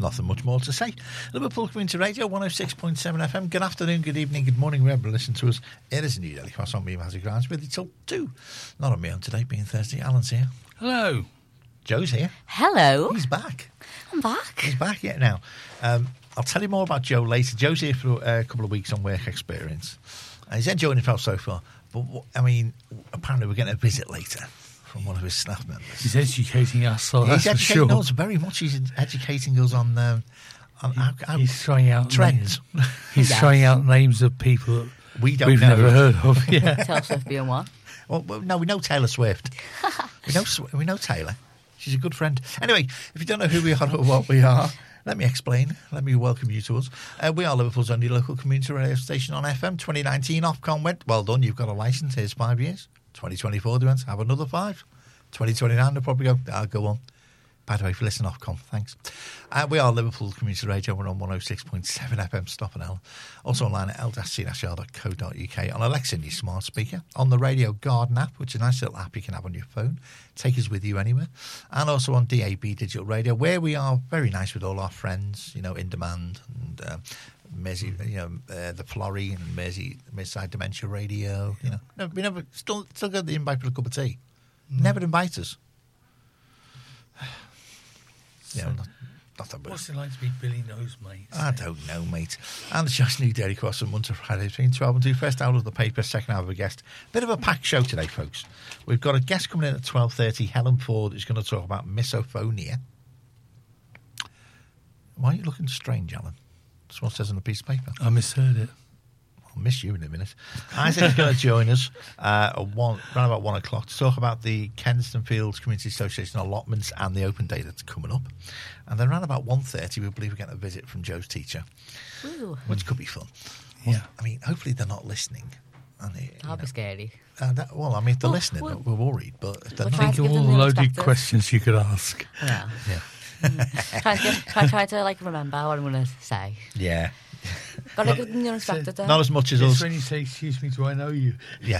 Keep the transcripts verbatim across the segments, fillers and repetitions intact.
nothing much more to say. Liverpool Community Radio, one oh six point seven F M. Good afternoon, good evening, good morning, wherever you listen to us. It is a new Daily Cross on me, Matthew Grimes, with you till two. Not on me on today, being Thursday. Alan's here. Hello. Joe's here. Hello. He's back. I'm back. He's back, yeah, now. Um, I'll tell you more about Joe later. Joe's here for a couple of weeks on work experience. Uh, he's enjoying himself so far. But, I mean, apparently we're getting a visit later from one of his staff members. He's educating us, so He's that's for educating sure. us very much. He's educating us on, um, on He, how, how he's throwing out trends. Names. He's Yes. throwing out names of people that we don't we've know. never heard of. Yeah. Taylor Swift being one. Well, well, no, we know Taylor Swift. we know Sw- we know Taylor. She's a good friend. Anyway, if you don't know who we are or what we are, let me explain. Let me welcome you to us. Uh, we are Liverpool's only local community radio station on F M. twenty nineteen, Ofcom went, well done, you've got a licence, here's five years. twenty twenty-four, they went, have another five. twenty twenty-nine, they'll probably go, I'll go on. By the way, if you listen, Ofcom, thanks. Uh, we are Liverpool Community Radio. We're on one oh six point seven F M, Stop and L. Also online at l c r dot co dot u k. On Alexa, your smart speaker. On the Radio Garden app, which is a nice little app you can have on your phone. Take us with you anywhere. And also on D A B Digital Radio, where we are very nice with all our friends, you know, In Demand and uh, Mersey, you know, uh, the Florrie and Mersey, Merseyside Dementia Radio. You know, no, we never still still get the invite for a cup of tea. Mm. Never invite us. So, Yeah, not, not that what's it like to be Billy Nose, mate? I don't know, mate. And it's just new Daily Cross from Monday to Friday between twelve and two. First hour of the paper, second hour of a guest. Bit of a packed show today, folks. We've got a guest coming in at twelve thirty. Helen Ford is going to talk about misophonia. Why are you looking strange, Alan? That's what it says on a piece of paper. I misheard it. I'll miss you in a minute. Isaac's going to join us uh, at one, around about one o'clock to talk about the Kensington Fields Community Association allotments and the open day that's coming up. And then around about one thirty, we believe we're getting a visit from Joe's teacher, Ooh. which could be fun. Yeah. Well, I mean, hopefully they're not listening. And they, That'll be scary. Uh, that, well, I mean, if they're Well, listening, well, we're worried. But if they're we'll not, try Think to of give all them the the loaded perspective. questions you could ask. Yeah. yeah, try, to get, try, try to like remember what I'm going to say. yeah, Gotta give them the unexpected though. not as much as It's us. when you say, excuse me, do I know you? Yeah,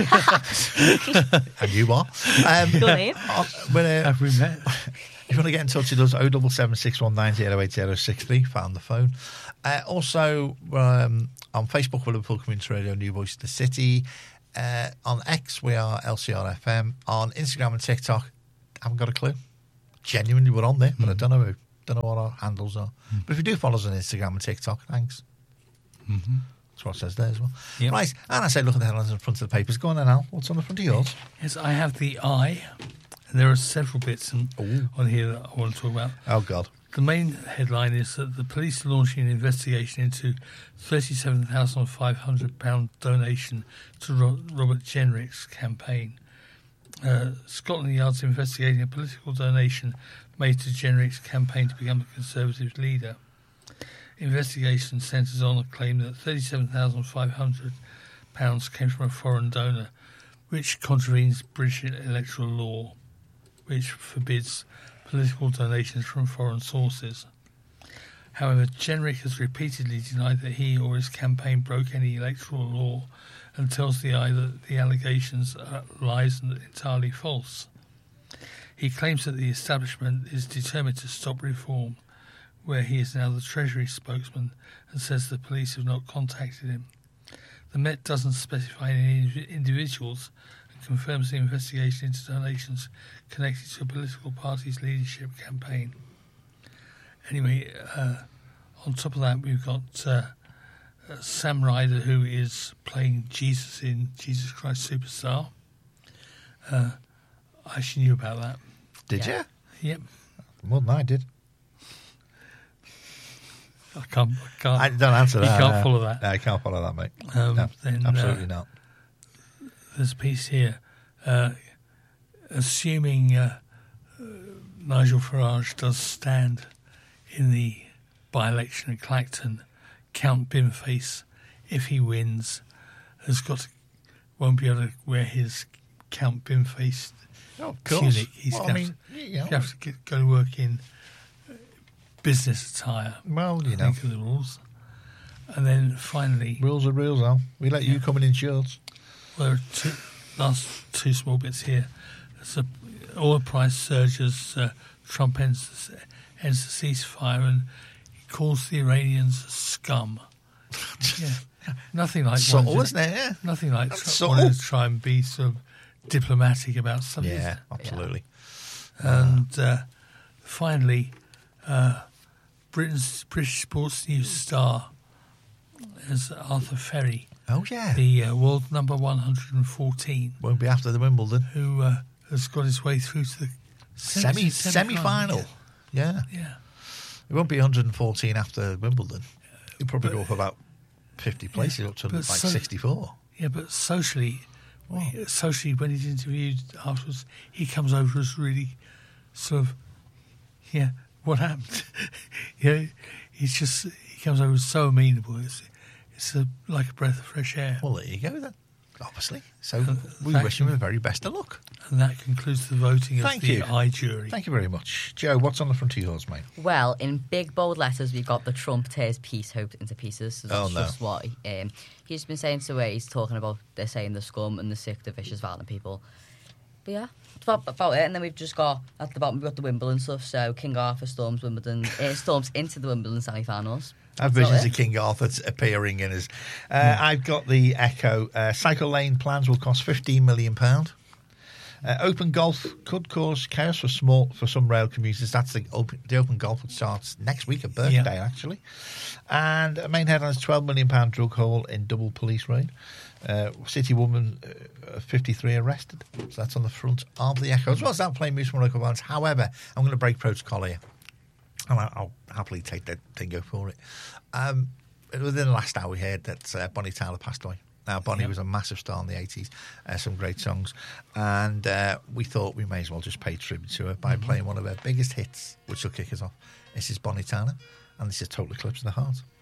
and you are. Um, Your name? uh, when, uh, Have we met? If you want to get in touch with us, oh seven seven, six one nine, oh eight oh six three, found the phone. Uh, also, um, on Facebook, we're Liverpool Community Radio, New Voice of the City. Uh, on X, we are L C R F M. On Instagram and TikTok, haven't got a clue. Genuinely, we're on there, but mm. I don't know who. Don't know what our handles are. Mm. But if you do follow us on Instagram and TikTok, thanks. Mm-hmm. That's what it says there as well. Yep. Right, and I said, look at the headlines in front of the papers. Go on then, Al. What's on the front of yours? Yes, I have the eye. And there are several bits on, on here that I want to talk about. Oh, God. The main headline is that the police are launching an investigation into thirty-seven thousand five hundred pounds donation to Ro- Robert Jenrick's campaign. Uh, Scotland Yard's investigating a political donation made to Jenrick's campaign to become a Conservative leader. Investigation centres on a claim that thirty-seven thousand five hundred pounds came from a foreign donor, which contravenes British electoral law, which forbids political donations from foreign sources. However, Jenrick has repeatedly denied that he or his campaign broke any electoral law and tells the Eye that the allegations are lies and entirely false. He claims that the establishment is determined to stop reform, where he is now the Treasury spokesman, and says the police have not contacted him. The Met doesn't specify any individuals and confirms the investigation into donations connected to a political party's leadership campaign. Anyway, uh, on top of that, we've got uh, uh, Sam Ryder, who is playing Jesus in Jesus Christ Superstar. Uh, I actually knew about that. Did Yeah. you? Yep. More than I did. I can't. I can't. I don't answer that. You can't no. follow that. No, I can't follow that, mate. Um, no, then, absolutely uh, not. There's a piece here. Uh, assuming uh, uh, Nigel Farage does stand in the by-election at Clacton, Count Bimface, if he wins, has got to, won't be able to wear his Count Bimface Oh, of course. tunic. He's Well, I going mean, you know. to have to get, go to work in uh, business attire. Well, you I know. think of the rules. And then finally, Rules are rules, Al. We let Yeah. you come in in shorts. well, there are two, last two small bits here. There's a oil price surges. Uh, Trump ends, ends the ceasefire and calls the Iranians scum. Yeah, nothing like Subtle, wanting- isn't it? Yeah. Nothing like That's tr- subtle. wanting to try and be sort of diplomatic about something. Yeah, absolutely. And uh, finally, uh, Britain's British sports news star is Arthur Ferry, Oh, yeah. the uh, world number one hundred fourteen, Won't be after the Wimbledon. who uh, has got his way through to the Semi, semi- semi-final. Yeah. Yeah. It won't be one hundred fourteen after Wimbledon. You'll probably go up about fifty places up to but like so- sixty-four. Yeah, but socially, socially, when he's interviewed afterwards, he comes over as really sort of, yeah, what happened? Yeah, he's just, he comes over as so amenable. It's, it's a, like a breath of fresh air. Well, there you go then. Obviously. So we thank wish him you. the very best of luck. And that concludes the voting of Thank the you. I jury. Thank you very much. Joe, what's on the front of yours, mate? Well, in big bold letters, we've got the Trump tears peace hope into pieces. So that's Oh, no. just what um, he's been saying to where he's talking about. They're saying the scum and the sick, the vicious, violent people. But yeah, that's about, about it. And then we've just got at the bottom we've got the Wimbledon stuff. So King Arthur storms Wimbledon, uh, storms into the Wimbledon semi-finals. I have That's visions about of King Arthur appearing in us. Uh, I've got the Echo. Uh, cycle lane plans will cost fifteen million pounds. Uh, open golf could cause chaos for small for some rail commuters. That's the open, the open golf that starts next week, a birthday Yeah. actually. And a main headline is twelve million pounds drug haul in double police raid. Uh, city woman uh, fifty-three arrested. So that's on the front of the Echo. As well as that, playing music from local bands. However, I'm going to break protocol here. And I'll, I'll happily take that bingo for it. Um, within the last hour, we heard that uh, Bonnie Tyler passed away. Now, Bonnie Yep. was a massive star in the eighties, uh, some great songs. And uh, we thought we may as well just pay tribute to her by Mm-hmm. playing one of her biggest hits, which will kick us off. This is Bonnie Tyler, and this is Total Eclipse of the Heart.